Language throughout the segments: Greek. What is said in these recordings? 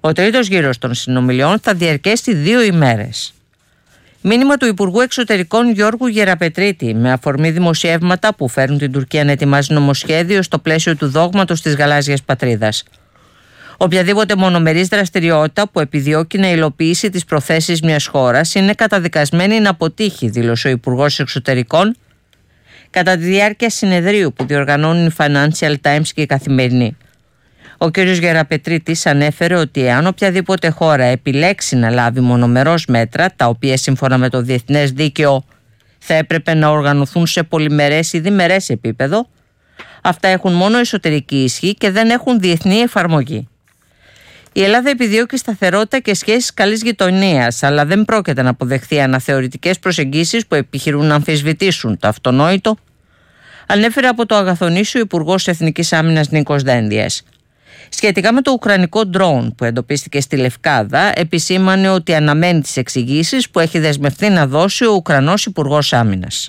Ο τρίτος γύρος των συνομιλιών θα διαρκέσει 2 ημέρες. Μήνυμα του Υπουργού Εξωτερικών Γιώργου Γεραπετρίτη με αφορμή δημοσιεύματα που φέρνουν την Τουρκία να ετοιμάζει νομοσχέδιο στο πλαίσιο του δόγματος της γαλάζιας πατρίδας. Οποιαδήποτε μονομερής δραστηριότητα που επιδιώκει να υλοποιήσει τις προθέσεις μιας χώρας είναι καταδικασμένη να αποτύχει, δήλωσε ο Υπουργός Εξωτερικών κατά τη διάρκεια συνεδρίου που διοργανώνουν οι Financial Times και η Καθημερινή. Ο κ. Γεραπετρίτης ανέφερε ότι εάν οποιαδήποτε χώρα επιλέξει να λάβει μονομερώς μέτρα, τα οποία σύμφωνα με το διεθνές δίκαιο θα έπρεπε να οργανωθούν σε πολυμερές ή διμερές επίπεδο, αυτά έχουν μόνο εσωτερική ισχύ και δεν έχουν διεθνή εφαρμογή. Η Ελλάδα επιδιώκει σταθερότητα και σχέσεις καλής γειτονίας, αλλά δεν πρόκειται να αποδεχθεί αναθεωρητικές προσεγγίσεις που επιχειρούν να αμφισβητήσουν το αυτονόητο, ανέφερε από το Αγαθονήσιο ο Υπουργός Εθνικής Άμυνας Νίκος Δένδιας. Σχετικά με το ουκρανικό ντρόουν που εντοπίστηκε στη Λευκάδα, επισήμανε ότι αναμένει τις εξηγήσεις που έχει δεσμευτεί να δώσει ο Ουκρανός Υπουργός Άμυνας.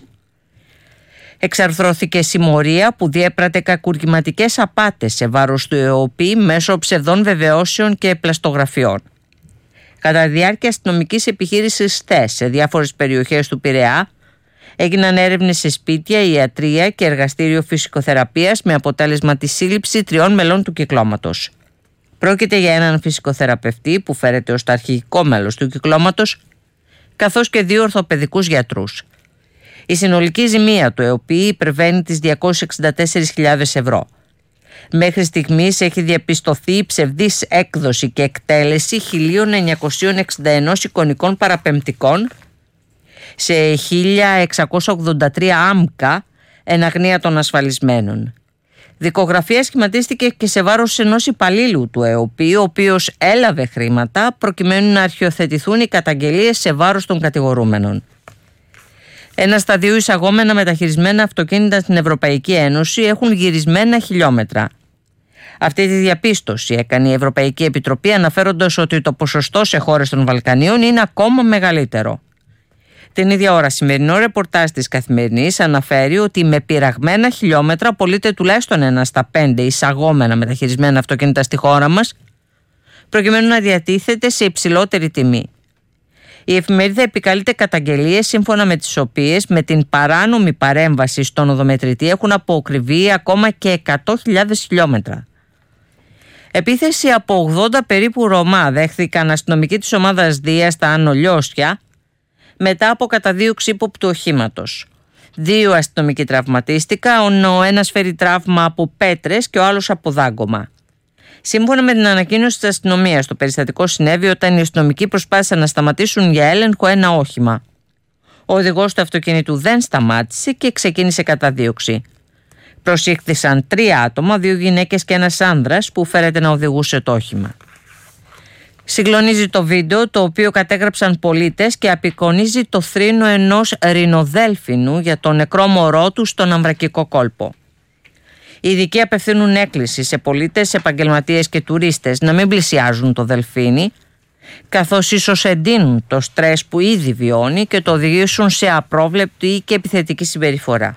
Εξαρθρώθηκε συμμορία που διέπρατε κακουργηματικές απάτες σε βάρος του ΕΟΠΗ μέσω ψευδών βεβαιώσεων και πλαστογραφιών. Κατά τη διάρκεια αστυνομικής επιχείρησης ΣΤΕΣ σε διάφορες περιοχές του Πειραιά, έγιναν έρευνες σε σπίτια, ιατρεία και εργαστήριο φυσικοθεραπείας με αποτέλεσμα τη σύλληψη 3 μελών του κυκλώματος. Πρόκειται για έναν φυσικοθεραπευτή που φέρεται ως το αρχηγικό μέλος του κυκλώματος, καθώς και 2 ορθοπαιδικούς γιατρούς. Η συνολική ζημία του ΕΟΠΗ υπερβαίνει τις 264.000 ευρώ. Μέχρι στιγμής έχει διαπιστωθεί ψευδής έκδοση και εκτέλεση 1.961 εικονικών παραπεμπτικών σε 1.683 άμκα εν αγνία των ασφαλισμένων. Δικογραφία σχηματίστηκε και σε βάρος ενός υπαλλήλου του ΕΟΠΗ, ο οποίος έλαβε χρήματα προκειμένου να αρχιοθετηθούν οι καταγγελίες σε βάρος των κατηγορούμενων. 1 στα 2 εισαγόμενα μεταχειρισμένα αυτοκίνητα στην Ευρωπαϊκή Ένωση έχουν γυρισμένα χιλιόμετρα. Αυτή τη διαπίστωση έκανε η Ευρωπαϊκή Επιτροπή αναφέροντας ότι το ποσοστό σε χώρες των Βαλκανίων είναι ακόμα μεγαλύτερο. Την ίδια ώρα, σημερινό ρεπορτάζ της Καθημερινής αναφέρει ότι με πειραγμένα χιλιόμετρα πωλείται τουλάχιστον 1 στα 5 εισαγόμενα μεταχειρισμένα αυτοκίνητα στη χώρα μας, προκειμένου να διατίθεται σε υψηλότερη τιμή. Η εφημερίδα επικαλείται καταγγελίες σύμφωνα με τις οποίες με την παράνομη παρέμβαση στον οδομετρητή έχουν αποκρυβεί ακόμα και 100.000 χιλιόμετρα. Επίθεση από 80 περίπου Ρωμά δέχθηκαν αστυνομικοί της ομάδας Δία στα Άνω Λιώσια μετά από καταδίωξη ύποπτου οχήματος. 2 αστυνομικοί τραυματίστηκαν, ο ένας φέρει τραύμα από πέτρες και ο άλλος από δάγκωμα. Σύμφωνα με την ανακοίνωση της αστυνομίας, το περιστατικό συνέβη όταν οι αστυνομικοί προσπάθησαν να σταματήσουν για έλεγχο ένα όχημα. Ο οδηγός του αυτοκίνητου δεν σταμάτησε και ξεκίνησε καταδίωξη. Προσήχθησαν 3 άτομα, 2 γυναίκες και ένας άνδρας που φέρεται να οδηγούσε το όχημα. Συγκλονίζει το βίντεο, το οποίο κατέγραψαν πολίτες και απεικονίζει το θρήνο ενός ρινοδέλφινου για το νεκρό μωρό του στον Αμβρακικό κόλπο. Οι ειδικοί απευθύνουν έκκληση σε πολίτες, επαγγελματίες και τουρίστες να μην πλησιάζουν το δελφίνι, καθώς ίσως εντείνουν το στρες που ήδη βιώνει και το οδηγήσουν σε απρόβλεπτη και επιθετική συμπεριφορά.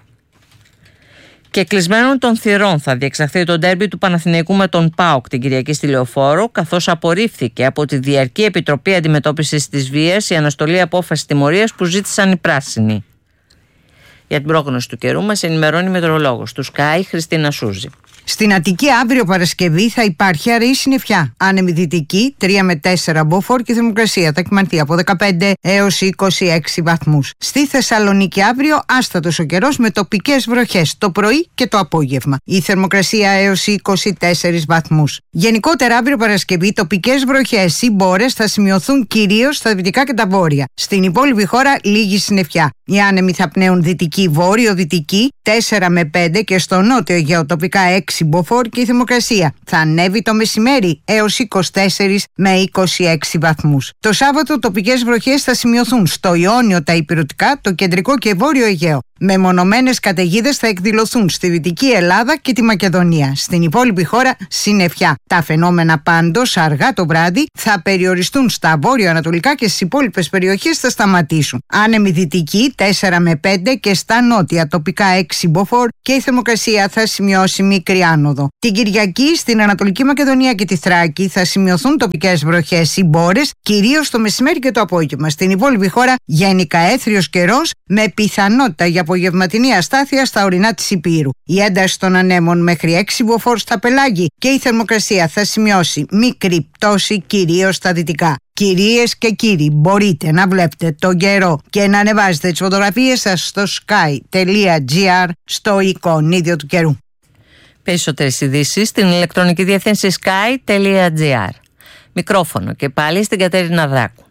Και κλεισμένων των θυρών θα διεξαχθεί το ντέρμπι του Παναθηναϊκού με τον ΠΑΟΚ την Κυριακή στη Λεωφόρο, καθώς απορρίφθηκε από τη Διαρκή Επιτροπή Αντιμετώπισης της Βίας η αναστολή απόφασης τιμωρίας που ζήτησαν οι πράσινοι. Για την πρόγνωση του καιρού μας ενημερώνει η μετεωρολόγος του Sky, Χριστίνα Σούζη. Στην Αττική αύριο Παρασκευή θα υπάρχει αραιή συννεφιά. Άνεμη δυτική 3 με 4 μποφόρ και η θερμοκρασία θα κυμανθεί από 15 έως 26 βαθμούς. Στη Θεσσαλονίκη αύριο άστατος ο καιρός με τοπικές βροχές το πρωί και το απόγευμα. Η θερμοκρασία έως 24 βαθμούς. Γενικότερα αύριο Παρασκευή τοπικές βροχές ή μπόρες θα σημειωθούν κυρίως στα δυτικά και τα βόρεια. Στην υπόλοιπη χώρα λίγη συννεφιά. Οι άνεμοι θα πνέουν δυτική βόρειο-δυτική 4 με 5 και στο νότιο Αιγαίο τοπικά 6 μποφόρ και η θερμοκρασία θα ανέβει το μεσημέρι έως 24 με 26 βαθμούς. Το Σάββατο τοπικές βροχές θα σημειωθούν στο Ιόνιο, τα Ηπειρωτικά, το κεντρικό και βόρειο Αιγαίο. Μεμονωμένες καταιγίδες θα εκδηλωθούν στη Δυτική Ελλάδα και τη Μακεδονία. Στην υπόλοιπη χώρα συννεφιά. Τα φαινόμενα πάντως αργά το βράδυ θα περιοριστούν στα βόρειο-ανατολικά και στις υπόλοιπες περιοχές θα σταματήσουν. Άνεμοι δυτικοί 4 με 5 και στα νότια τοπικά 6 μποφόρ και η θερμοκρασία θα σημειώσει μικρή άνοδο. Την Κυριακή στην Ανατολική Μακεδονία και τη Θράκη θα σημειωθούν τοπικές βροχές ή μπόρες, κυρίως το μεσημέρι και το απόγευμα. Στην υπόλοιπη χώρα γενικά έθριος καιρός με πιθανότητα για απογευματινή αστάθεια στα ορεινά της Ηπείρου. Η ένταση των ανέμων μέχρι 6 μποφόρ στα πελάγη και η θερμοκρασία θα σημειώσει μικρή πτώση κυρίως στα δυτικά. Κυρίες και κύριοι, μπορείτε να βλέπετε τον καιρό και να ανεβάζετε τις φωτογραφίες σας στο sky.gr στο εικονίδιο του καιρού. Περισσότερες ειδήσεις στην ηλεκτρονική διεύθυνση sky.gr. Μικρόφωνο και πάλι στην Κατερίνα Δράκου.